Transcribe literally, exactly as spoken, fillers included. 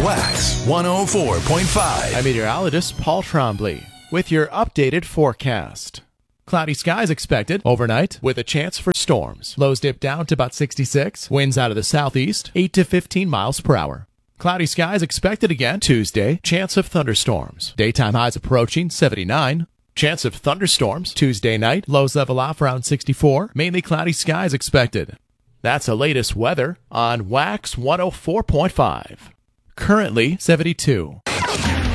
Wax one oh four point five. I'm meteorologist Paul Trombley with your updated forecast. Cloudy skies expected overnight with a chance for storms. Lows dip down to about sixty-six. Winds out of the southeast, eight to fifteen miles per hour. Cloudy skies expected again Tuesday. Chance of thunderstorms. Daytime highs approaching seventy-nine. Chance of thunderstorms Tuesday night. Lows level off around sixty-four. Mainly cloudy skies expected. That's the latest weather on Wax one oh four point five. Currently seventy-two.